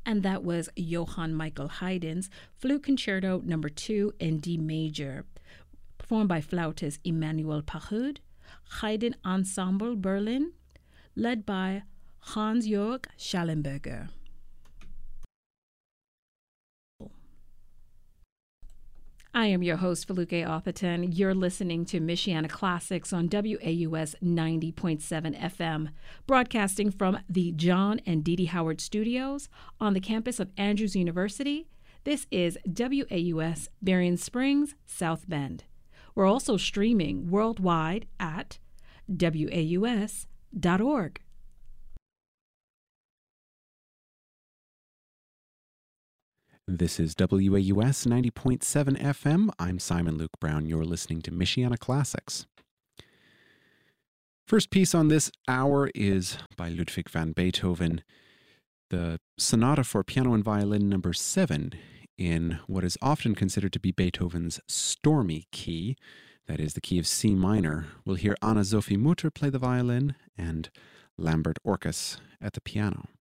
And that was Johann Michael Haydn's Flute Concerto No. 2 in D major, performed by flautist Emmanuel Pahud, Haydn Ensemble Berlin, led by Hans-Jörg Schallenberger. I am your host, Feluke Atherton. You're listening to Michiana Classics on WAUS 90.7 FM, broadcasting from the John and Dee Dee Howard Studios on the campus of Andrews University. This is WAUS Berrien Springs, South Bend. We're also streaming worldwide at WAUS.org. This is WAUS 90.7 FM. I'm Simon Luke Brown. You're listening to Michiana Classics. First piece on this hour is by Ludwig van Beethoven, the Sonata for Piano and Violin No. 7 in what is often considered to be Beethoven's stormy key, that is the key of C minor. We'll hear Anna-Sophie Mutter play the violin and Lambert Orkus at the piano.